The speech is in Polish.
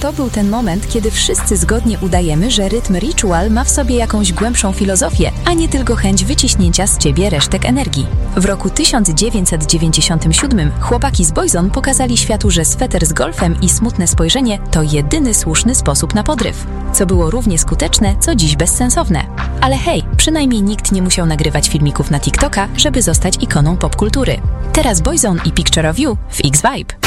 To był ten moment, kiedy wszyscy zgodnie udajemy, że rytm Ritual ma w sobie jakąś głębszą filozofię, a nie tylko chęć wyciśnięcia z ciebie resztek energii. W roku 1997 chłopaki z Boyzone pokazali światu, że sweter z golfem i smutne spojrzenie to jedyny słuszny sposób na podryw. Co było równie skuteczne, co dziś bezsensowne. Ale hej, przynajmniej nikt nie musiał nagrywać filmików na TikToka, żeby zostać ikoną popkultury. Teraz Boyzone i Picture of You w X-Vibe.